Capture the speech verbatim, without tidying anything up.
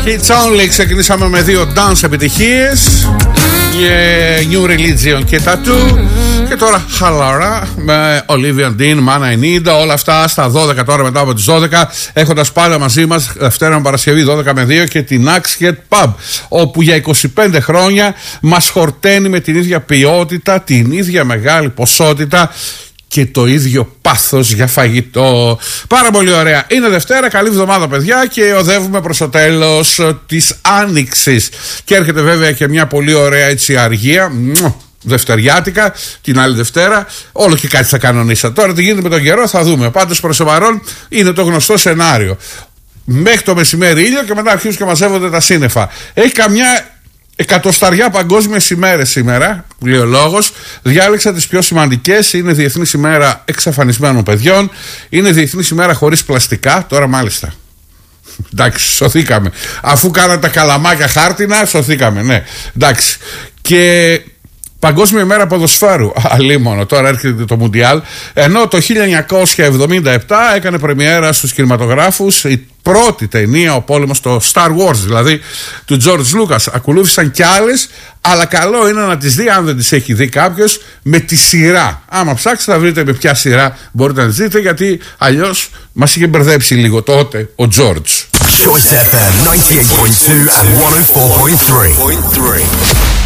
It's Only ξεκινήσαμε με δύο dance επιτυχίες, New Religion και Tattoo. Και τώρα χαλαρά με Olivia Dean, Man I Need. Όλα αυτά στα δώδεκα τώρα, μετά από τις δώδεκα, έχοντας πάλι μαζί μας Δευτέρα με Παρασκευή δώδεκα με δύο και την Axe Pub, όπου για είκοσι πέντε χρόνια μας χορταίνει με την ίδια ποιότητα, την ίδια μεγάλη ποσότητα και το ίδιο πάθος για φαγητό. Πάρα πολύ ωραία. Είναι Δευτέρα, καλή εβδομάδα παιδιά, και οδεύουμε προς το τέλος της Άνοιξης. Και έρχεται βέβαια και μια πολύ ωραία έτσι αργία, δευτεριάτικα, την άλλη Δευτέρα. Όλο και κάτι θα κανονίσα. Τώρα τι γίνεται με τον καιρό θα δούμε. Πάντως προς το παρόν είναι το γνωστό σενάριο. Μέχρι το μεσημέρι ήλιο και μετά αρχίζουν και μαζεύονται τα σύννεφα. Έχει καμιά εκατοσταριά παγκόσμιες ημέρες σήμερα, λέει ο λόγος. Διάλεξα τις πιο σημαντικές. Είναι Διεθνής ημέρα εξαφανισμένων παιδιών. Είναι Διεθνής ημέρα χωρίς πλαστικά. Τώρα μάλιστα, εντάξει, σωθήκαμε. Αφού κάνατε τα καλαμάκια χάρτινα, σωθήκαμε, ναι, εντάξει. Και Παγκόσμια ημέρα ποδοσφαίρου. Αλίμονο, τώρα έρχεται το Μουντιάλ. Ενώ το χίλια εννιακόσια εβδομήντα επτά έκανε πρεμιέρα στους κινηματογράφους η πρώτη ταινία, ο πόλεμος, το Star Wars δηλαδή, του George Lucas. Ακολούθησαν κι άλλες, αλλά καλό είναι να τις δει, αν δεν τις έχει δει κάποιος, με τη σειρά. Άμα ψάξετε θα βρείτε με ποια σειρά μπορείτε να τις δείτε, γιατί αλλιώς μας είχε μπερδέψει λίγο τότε ο George. Choice εφ εμ ninety-eight point two and one oh four point three.